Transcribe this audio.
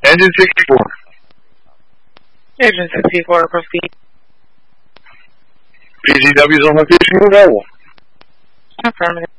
Engine 64. Engine 64, proceed. PCW is on location available. Affirmative.